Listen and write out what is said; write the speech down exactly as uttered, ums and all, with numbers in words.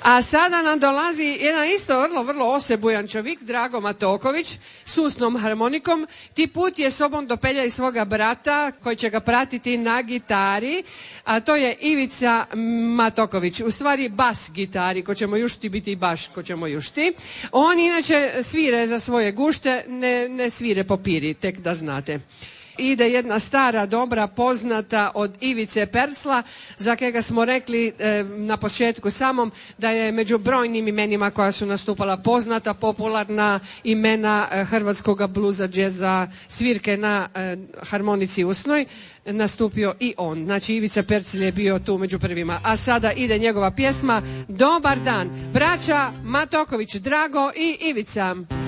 A sada nam dolazi jedan isto vrlo, vrlo osebujan čovjek, Drago Matoković, s usnom harmonikom. Ti put je sobom dopelja i svoga brata koji će ga pratiti na gitari, a to je Ivica Matoković. U stvari bas gitari, ko ćemo jušti biti baš, ko ćemo jušti. On inače svire za svoje gušte, ne, ne svire popiri, tek da znate. Ide jedna stara, dobra, poznata od Ivice Percla, za kega smo rekli e, na početku samom da je među brojnim imenima koja su nastupala poznata, popularna imena e, hrvatskog bluza, džeza, svirke na e, harmonici usnoj, nastupio i on. Znači Ivica Percl je bio tu među prvima. A sada ide njegova pjesma Dobar dan. Braća Matoković, Drago i Ivica.